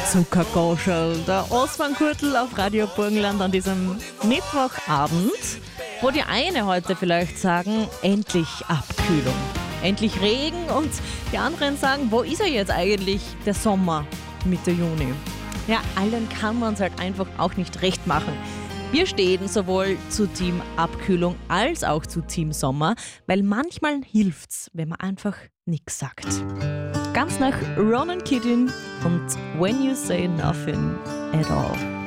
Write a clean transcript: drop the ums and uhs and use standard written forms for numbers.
Zuckergoschel, der Osman Kurtl auf Radio Burgenland an diesem Mittwochabend, wo die eine heute vielleicht sagen, endlich Abkühlung, endlich Regen, und die anderen sagen, wo ist er jetzt eigentlich, der Sommer, Mitte Juni? Ja, allen kann man es halt einfach auch nicht recht machen. Wir stehen sowohl zu Team Abkühlung als auch zu Team Sommer, weil manchmal hilft's, wenn man einfach nichts sagt. Ganz nach Ronan Keating und When You Say Nothing at All.